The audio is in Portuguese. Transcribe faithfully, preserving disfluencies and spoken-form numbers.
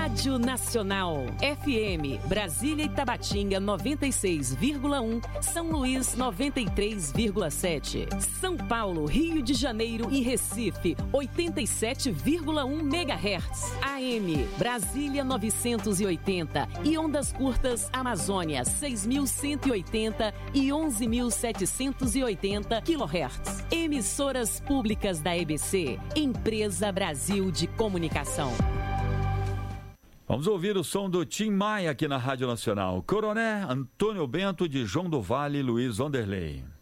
Rádio Nacional. F M, Brasília e Tabatinga noventa e seis vírgula um, São Luís noventa e três vírgula sete, São Paulo, Rio de Janeiro e Recife oitenta e sete vírgula um megahertz. A M, Brasília novecentos e oitenta e ondas curtas Amazônia seis mil cento e oitenta e onze mil setecentos e oitenta quilohertz. Emissoras públicas da E B C, Empresa Brasil de Comunicação. Vamos ouvir o som do Tim Maia aqui na Rádio Nacional. Coroné, Antônio Bento, de João do Vale, Luiz Vanderlei.